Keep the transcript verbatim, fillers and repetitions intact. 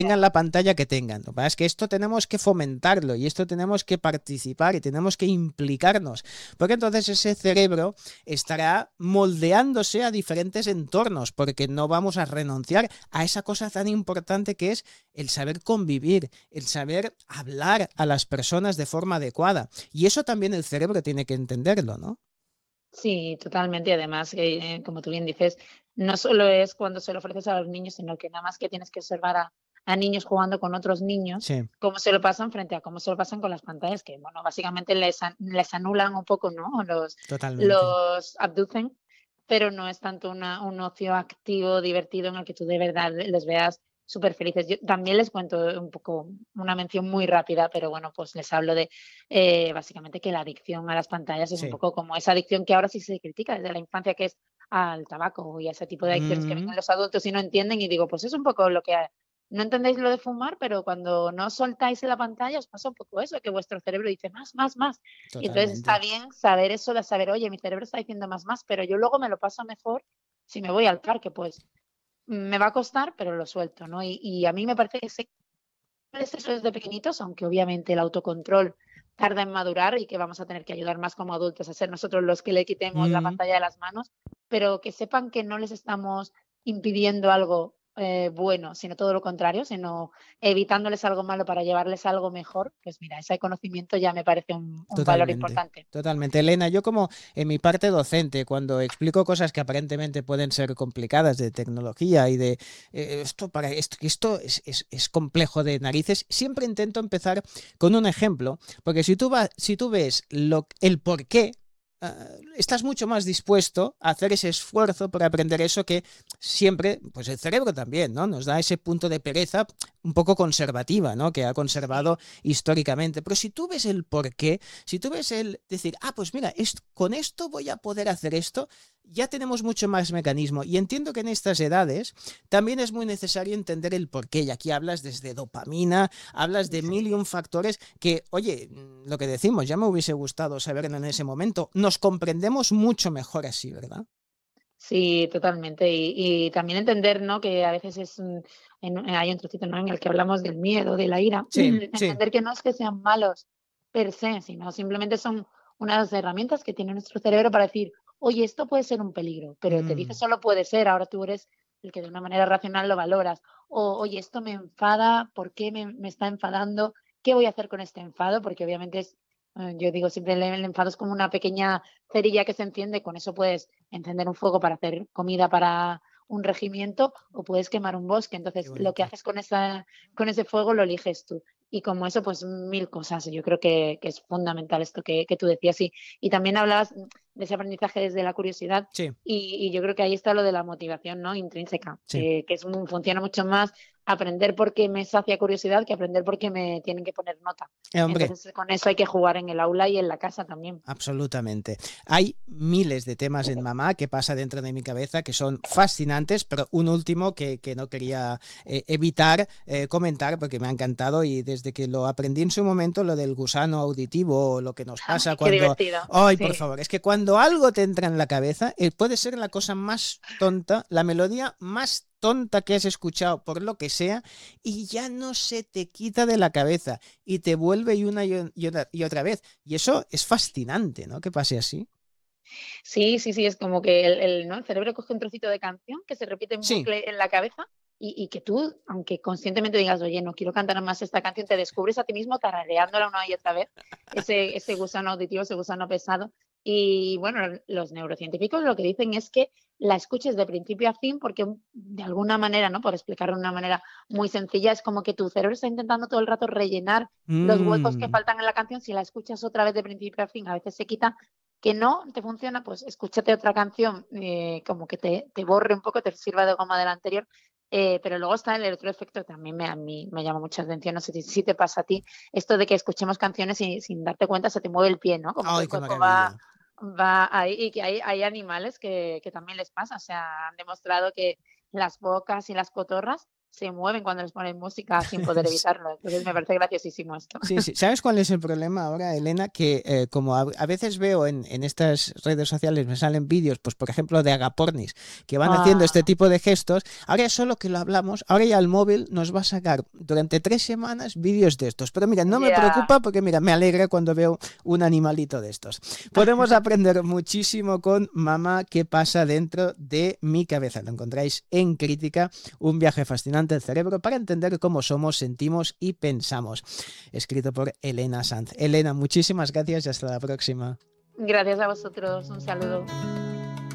tengan la pantalla que tengan. Lo que pasa es que esto tenemos que fomentarlo y esto tenemos que participar y tenemos que implicarnos, porque entonces ese cerebro estará moldeándose a diferentes entornos, porque no vamos a renunciar a esa cosa tan importante que es el saber convivir, el saber hablar a las personas de forma adecuada. Y eso también el cerebro tiene que entenderlo, ¿no? Sí, totalmente. Y además, eh, como tú bien dices, no solo es cuando se lo ofreces a los niños, sino que nada más que tienes que observar a, a niños jugando con otros niños, Sí, cómo se lo pasan frente a cómo se lo pasan con las pantallas, que bueno, básicamente les, an- les anulan un poco, ¿no? O Los, totalmente. los abducen, pero no es tanto una, un ocio activo, divertido, en el que tú de verdad les veas súper felices. Yo también les cuento un poco una mención muy rápida, pero bueno, pues les hablo de eh, básicamente que la adicción a las pantallas es un Sí. poco como esa adicción que ahora sí se critica desde la infancia, que es al tabaco y a ese tipo de adicciones que ven Mm, en los adultos y no entienden. Y digo, pues es un poco lo que no entendéis lo de fumar, pero cuando no soltáis la pantalla os pasa un poco eso, que vuestro cerebro dice más, más, más. Y entonces está totalmente. bien saber eso, de saber, oye, mi cerebro está diciendo más, más, pero yo luego me lo paso mejor si me voy al parque, pues me va a costar, pero lo suelto, ¿no? Y, y a mí me parece que ese es eso desde pequeñitos, aunque obviamente el autocontrol tarda en madurar y que vamos a tener que ayudar más como adultos a ser nosotros los que le quitemos la Mm. pantalla de las manos, pero que sepan que no les estamos impidiendo algo eh, bueno, sino todo lo contrario, sino evitándoles algo malo para llevarles algo mejor, pues mira, ese conocimiento ya me parece un, un valor Totalmente, importante. totalmente. Elena, yo como en mi parte docente, cuando explico cosas que aparentemente pueden ser complicadas de tecnología y de eh, esto para esto, esto es, es, es complejo de narices, siempre intento empezar con un ejemplo, porque si tú vas, si tú ves lo, el por qué, uh, estás mucho más dispuesto a hacer ese esfuerzo por aprender eso que siempre, pues el cerebro también, ¿no? Nos da ese punto de pereza un poco conservativa, ¿no? Que ha Sí. conservado históricamente. Pero si tú ves el por qué, si tú ves el decir, ah, pues mira, es, con esto voy a poder hacer esto, ya tenemos mucho más mecanismo. Y entiendo que en estas edades también es muy necesario entender el por qué. Y aquí hablas desde dopamina, hablas de mil y Sí. un factores que, oye, lo que decimos, ya me hubiese gustado saberlo en ese momento. Nos comprendemos mucho mejor así, ¿verdad? Sí, totalmente. Y, y también entender, ¿no? Que a veces es un- en- un- hay un trocito, ¿no? En el que hablamos del miedo, de la ira. Sí, sí. Entender que no es que sean malos per se, sino simplemente son unas herramientas que tiene nuestro cerebro para decir, oye, esto puede ser un peligro, pero te dice Mm, solo puede ser, ahora tú eres el que de una manera racional lo valoras. O, oye, esto me enfada, ¿por qué me, me está enfadando? ¿Qué voy a hacer con este enfado? Porque obviamente es, eh, yo digo siempre, el, el enfado es como una pequeña cerilla que se enciende, con eso puedes encender un fuego para hacer comida para un regimiento o puedes quemar un bosque. qué Entonces, lo que bonito. haces con, esa, con ese fuego lo eliges tú. Y como eso, pues mil cosas. Yo creo que, que es fundamental esto que, que tú decías. Y, y también hablabas de ese aprendizaje desde la curiosidad. Sí, Y, y yo creo que ahí está lo de la motivación, ¿no? Intrínseca, sí. que, que es muy- funciona mucho más aprender porque me sacia curiosidad que aprender porque me tienen que poner nota. Eh, hombre, Entonces, con eso hay que jugar en el aula y en la casa también. absolutamente. Hay miles de temas en Mamá que pasa dentro de mi cabeza que son fascinantes, pero un último que, que no quería eh, evitar eh, comentar porque me ha encantado y desde que lo aprendí en su momento, lo del gusano auditivo, o lo que nos pasa Ay, qué cuando... divertido. Ay, por Sí. favor, es que cuando algo te entra en la cabeza, eh, puede ser la cosa más tonta, la melodía más tonta que has escuchado por lo que sea y ya no se te quita de la cabeza y te vuelve y una y otra, y otra vez. Y eso es fascinante, ¿no? Que pase así. Sí, sí, sí, es como que el, el, ¿no? el cerebro coge un trocito de canción que se repite en Sí, bucle en la cabeza y, y que tú, aunque conscientemente digas, oye, no quiero cantar más esta canción, te descubres a ti mismo tarareándola una y otra vez, ese, ese gusano auditivo, ese gusano pesado. Y bueno, los neurocientíficos lo que dicen es que la escuches de principio a fin porque de alguna manera, ¿no? Por explicarlo de una manera muy sencilla, es como que tu cerebro está intentando todo el rato rellenar los huecos que mm, faltan en la canción. Si la escuchas otra vez de principio a fin, a veces se quita. Que no te funciona, pues escúchate otra canción eh, como que te, te borre un poco, te sirva de goma de la anterior. Eh, pero luego está el otro efecto que también me, a mí me llama mucha atención, no sé si, si te pasa a ti, esto de que escuchemos canciones y sin darte cuenta se te mueve el pie, ¿no? Como que ay, el qué cuerpo va, maravilla. va ahí y que hay, hay animales que, que también les pasa, o sea, han demostrado que las bocas y las cotorras se mueven cuando les ponen música sin poder evitarlo. Entonces me parece graciosísimo esto. Sí, sí. ¿Sabes cuál es el problema ahora, Elena? Que eh, como a, a veces veo en, en estas redes sociales me salen vídeos, pues por ejemplo de agapornis, que van haciendo este Ah, tipo de gestos, ahora solo que lo hablamos, ahora ya el móvil nos va a sacar durante tres semanas vídeos de estos. Pero mira, no me ya. preocupa porque mira, me alegra cuando veo un animalito de estos. Podemos aprender muchísimo con Mamá, ¿qué pasa dentro de mi cabeza? Lo encontráis en Crítica, un viaje fascinante al cerebro para entender cómo somos, sentimos y pensamos. Escrito por Elena Sanz. Elena, muchísimas gracias y hasta la próxima. Gracias a vosotros. Un saludo.